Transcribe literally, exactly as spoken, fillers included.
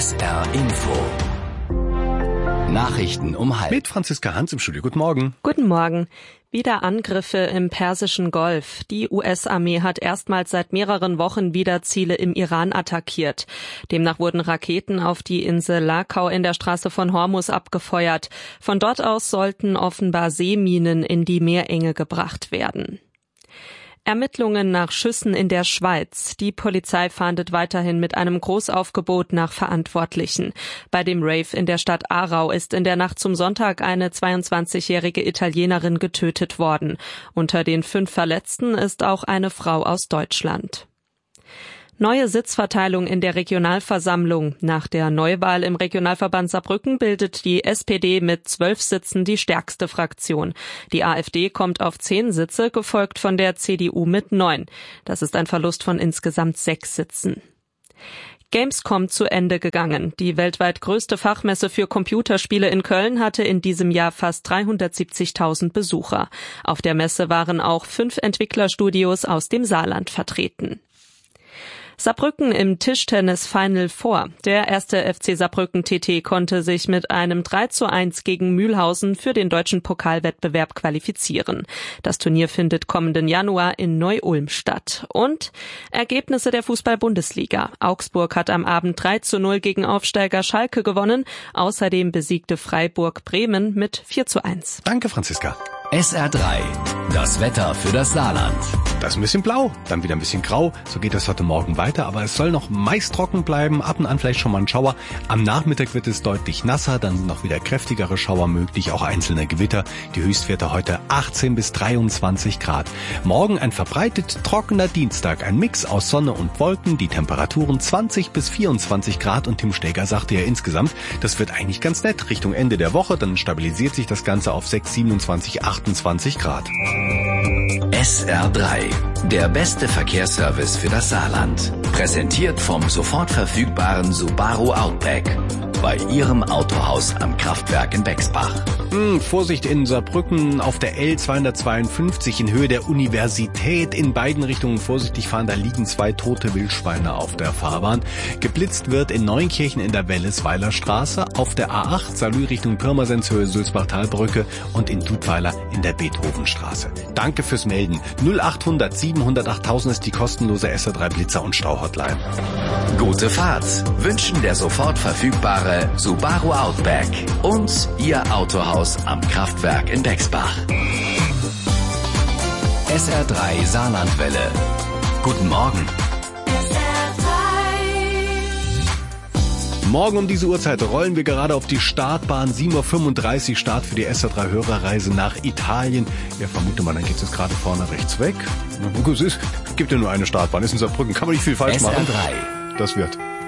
S R Info. Nachrichten um halb. Mit Franziska Hans im Studio. Guten Morgen. Guten Morgen. Wieder Angriffe im Persischen Golf. Die U S-Armee hat erstmals seit mehreren Wochen wieder Ziele im Iran attackiert. Demnach wurden Raketen auf die Insel Lakau in der Straße von Hormuz abgefeuert. Von dort aus sollten offenbar Seeminen in die Meerenge gebracht werden. Ermittlungen nach Schüssen in der Schweiz. Die Polizei fahndet weiterhin mit einem Großaufgebot nach Verantwortlichen. Bei dem Rave in der Stadt Aarau ist in der Nacht zum Sonntag eine zweiundzwanzigjährige Italienerin getötet worden. Unter den fünf Verletzten ist auch eine Frau aus Deutschland. Neue Sitzverteilung in der Regionalversammlung. Nach der Neuwahl im Regionalverband Saarbrücken bildet die S P D mit zwölf Sitzen die stärkste Fraktion. Die AfD kommt auf zehn Sitze, gefolgt von der C D U mit neun. Das ist ein Verlust von insgesamt sechs Sitzen. Gamescom zu Ende gegangen. Die weltweit größte Fachmesse für Computerspiele in Köln hatte in diesem Jahr fast dreihundertsiebzigtausend Besucher. Auf der Messe waren auch fünf Entwicklerstudios aus dem Saarland vertreten. Saarbrücken im Tischtennis Final Four. Der erste F C Saarbrücken T T konnte sich mit einem drei zu eins gegen Mühlhausen für den deutschen Pokalwettbewerb qualifizieren. Das Turnier findet kommenden Januar in Neu-Ulm statt. Und Ergebnisse der Fußball-Bundesliga. Augsburg hat am Abend drei zu null gegen Aufsteiger Schalke gewonnen. Außerdem besiegte Freiburg Bremen mit vier zu eins. Danke, Franziska. S R drei. Das Wetter für das Saarland. Das ist ein bisschen blau, dann wieder ein bisschen grau. So geht das heute Morgen weiter, aber es soll noch meist trocken bleiben. Ab und an vielleicht schon mal ein Schauer. Am Nachmittag wird es deutlich nasser, dann sind noch wieder kräftigere Schauer möglich, auch einzelne Gewitter. Die Höchstwerte heute achtzehn bis dreiundzwanzig Grad. Morgen ein verbreitet trockener Dienstag, ein Mix aus Sonne und Wolken, die Temperaturen zwanzig bis vierundzwanzig Grad. Und Tim Steger sagte ja insgesamt, das wird eigentlich ganz nett. Richtung Ende der Woche, dann stabilisiert sich das Ganze auf sechs, siebenundzwanzig, achtundzwanzig Grad. S R drei. Der beste Verkehrsservice für das Saarland. Präsentiert vom sofort verfügbaren Subaru Outback. Bei Ihrem Autohaus am Kraftwerk in Bexbach. Hm, Vorsicht in Saarbrücken auf der L zweihundertzweiundfünfzig in Höhe der Universität. In beiden Richtungen vorsichtig fahren, da liegen zwei tote Wildschweine auf der Fahrbahn. Geblitzt wird in Neunkirchen in der Wellesweiler Straße, auf der A acht Salü Richtung Pirmasens Höhe Sulzbach-Talbrücke und in Dudweiler in der Beethovenstraße. Danke fürs Melden. null achthundert siebenhundert achttausend ist die kostenlose S R drei Blitzer- und Stauhotline. Gute Fahrt wünschen der sofort verfügbare Subaru Outback und Ihr Autohaus am Kraftwerk in Bexbach. S R drei Saarlandwelle. Guten Morgen. Morgen um diese Uhrzeit rollen wir gerade auf die Startbahn. sieben Uhr fünfunddreißig Start für die S R drei Hörerreise nach Italien. Ja, vermute mal, dann geht es gerade vorne rechts weg. Es gibt ja nur eine Startbahn, ist in Saarbrücken, kann man nicht viel falsch machen. S R drei. Das wird.